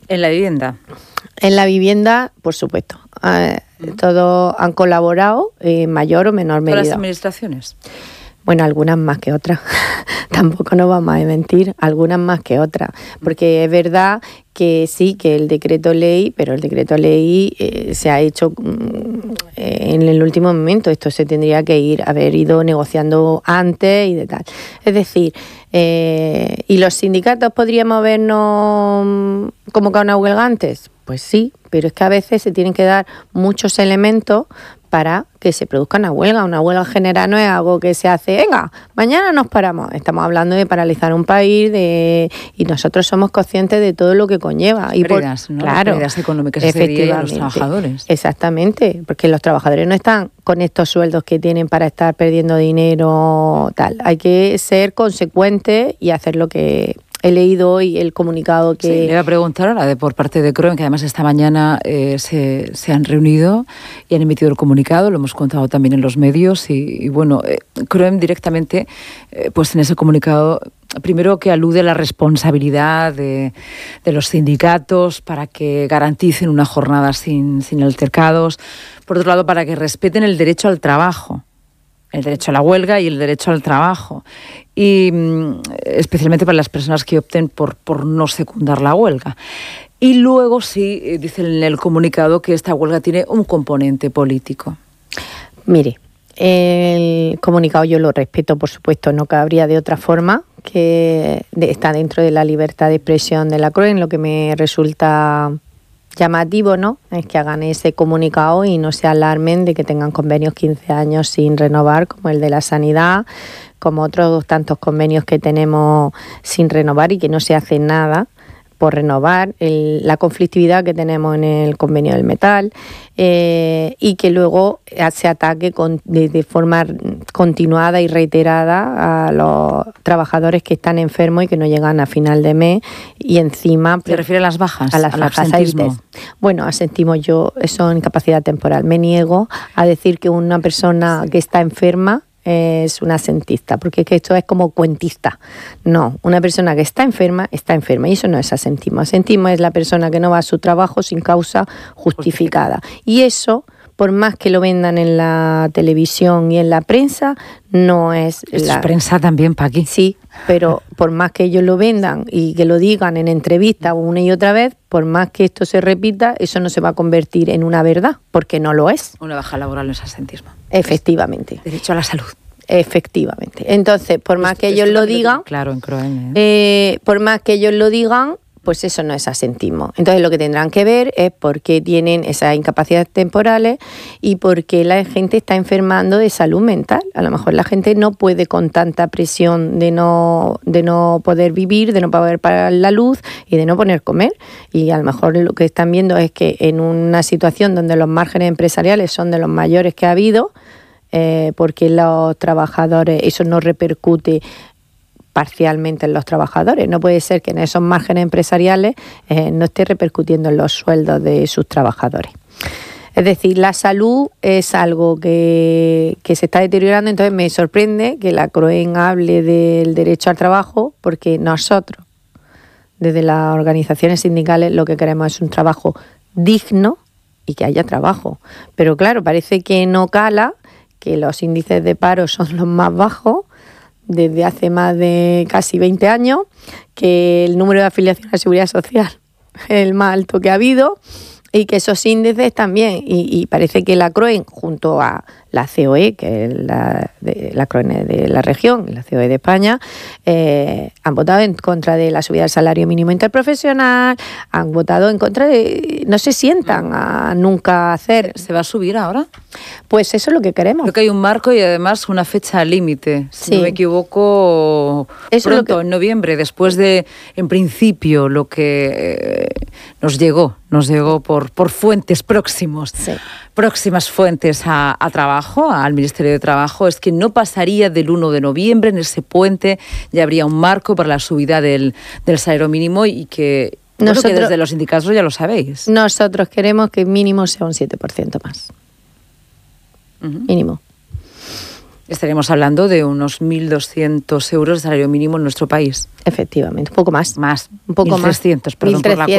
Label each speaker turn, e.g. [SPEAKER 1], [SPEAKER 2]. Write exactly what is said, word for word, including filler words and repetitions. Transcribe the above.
[SPEAKER 1] En la vivienda.
[SPEAKER 2] En la vivienda, por supuesto. Eh, uh-huh. Todos han colaborado en mayor o menor medida.
[SPEAKER 1] ¿Todas las administraciones?
[SPEAKER 2] Bueno, algunas más que otras. Tampoco nos vamos a mentir, algunas más que otras. Porque es verdad que sí, que el decreto ley, pero el decreto ley eh, se ha hecho mm, en el último momento. Esto se tendría que ir, haber ido negociando antes y de tal. Es decir, eh, ¿y los sindicatos podríamos habernos convocado una huelga antes? Pues sí, pero es que a veces se tienen que dar muchos elementos para que se produzca una huelga. Una huelga general no es algo que se hace, venga, mañana nos paramos. Estamos hablando de paralizar un país de y nosotros somos conscientes de todo lo que conlleva. Y
[SPEAKER 1] pérdidas,
[SPEAKER 2] por,
[SPEAKER 1] ¿no?
[SPEAKER 2] Claro,
[SPEAKER 1] pérdidas económicas ese día a los trabajadores.
[SPEAKER 2] Exactamente, porque los trabajadores no están con estos sueldos que tienen para estar perdiendo dinero, tal. Hay que ser consecuentes y hacer lo que... He leído hoy el comunicado que...
[SPEAKER 1] Sí, le voy a preguntar ahora de, por parte de CROEM, que además esta mañana eh, se, se han reunido y han emitido el comunicado, lo hemos contado también en los medios y, y bueno, eh, CROEM directamente, eh, pues en ese comunicado, primero que alude a la responsabilidad de, de los sindicatos para que garanticen una jornada sin, sin altercados, por otro lado para que respeten el derecho al trabajo. El derecho a la huelga y el derecho al trabajo. Y mm, especialmente para las personas que opten por, por no secundar la huelga. Y luego sí, dice en el comunicado que esta huelga tiene un componente político.
[SPEAKER 2] Mire, el comunicado yo lo respeto, por supuesto, no cabría de otra forma, que de, está dentro de la libertad de expresión de la CROEM. Lo que me resulta llamativo, ¿no?, es que hagan ese comunicado y no se alarmen de que tengan convenios quince años sin renovar, como el de la sanidad, como otros tantos convenios que tenemos sin renovar y que no se hace nada por renovar, el, la conflictividad que tenemos en el convenio del metal, eh, y que luego se ataque con, de, de forma continuada y reiterada a los trabajadores que están enfermos y que no llegan a final de mes y encima...
[SPEAKER 1] ¿Se refiere a las bajas?
[SPEAKER 2] A las
[SPEAKER 1] al
[SPEAKER 2] bajas
[SPEAKER 1] absentismo.
[SPEAKER 2] Bueno, absentismo yo, eso en incapacidad temporal. Me niego a decir que una persona que está enferma es una asentista, porque es que esto es como cuentista. No, una persona que está enferma, está enferma, y eso no es asentismo. Asentismo es la persona que no va a su trabajo sin causa justificada. Y eso, por más que lo vendan en la televisión y en la prensa, no es...
[SPEAKER 1] Esto
[SPEAKER 2] la...
[SPEAKER 1] es prensa también, Paqui.
[SPEAKER 2] Sí, pero por más que ellos lo vendan y que lo digan en entrevistas una y otra vez, por más que esto se repita, eso no se va a convertir en una verdad, porque no lo es.
[SPEAKER 1] Una baja laboral no es asentismo.
[SPEAKER 2] Efectivamente.
[SPEAKER 1] Derecho a la salud.
[SPEAKER 2] Efectivamente. Entonces, por más
[SPEAKER 1] esto,
[SPEAKER 2] que ellos lo digan,
[SPEAKER 1] claro, en CROEM, ¿eh?
[SPEAKER 2] Eh, por más que ellos lo digan, pues eso no es asentismo. Entonces, lo que tendrán que ver es por qué tienen esas incapacidades temporales y por qué la gente está enfermando de salud mental. A lo mejor la gente no puede con tanta presión de no, de no poder vivir, de no poder pagar la luz y de no poder comer. Y a lo mejor lo que están viendo es que en una situación donde los márgenes empresariales son de los mayores que ha habido, Eh, porque los trabajadores, eso no repercute parcialmente en los trabajadores. No puede ser que en esos márgenes empresariales eh, no esté repercutiendo en los sueldos de sus trabajadores. Es decir, la salud es algo que, que se está deteriorando, entonces me sorprende que la CROEM hable del derecho al trabajo, porque nosotros, desde las organizaciones sindicales, lo que queremos es un trabajo digno y que haya trabajo. Pero claro, parece que no cala que los índices de paro son los más bajos desde hace más de casi veinte años, que el número de afiliación a la Seguridad Social es el más alto que ha habido y que esos índices también, y, y parece que la CROEM junto a la C O E, que es la, de, la CROEM de la región, la C O E de España, eh, han votado en contra de la subida del salario mínimo interprofesional, han votado en contra de... No se sientan a nunca hacer...
[SPEAKER 1] ¿Se va a subir ahora?
[SPEAKER 2] Pues eso es lo que queremos.
[SPEAKER 1] Creo que hay un marco y además una fecha límite, si
[SPEAKER 2] sí.
[SPEAKER 1] no me equivoco, eso pronto, es lo que... en noviembre, después de, en principio, lo que eh, nos llegó, nos llegó por, por fuentes próximos,
[SPEAKER 2] sí.
[SPEAKER 1] próximas fuentes a, a trabajo, al Ministerio de Trabajo, es que no pasaría del uno de noviembre, en ese puente ya habría un marco para la subida del, del salario mínimo y que, nosotros, bueno, que desde los sindicatos ya lo sabéis.
[SPEAKER 2] Nosotros queremos que mínimo sea un siete por ciento más. Uh-huh. Mínimo.
[SPEAKER 1] Estaríamos hablando de unos mil doscientos euros de salario mínimo en nuestro país.
[SPEAKER 2] Efectivamente, un poco más.
[SPEAKER 1] Más,
[SPEAKER 2] un poco
[SPEAKER 1] mil trescientos,
[SPEAKER 2] más.
[SPEAKER 1] perdón por la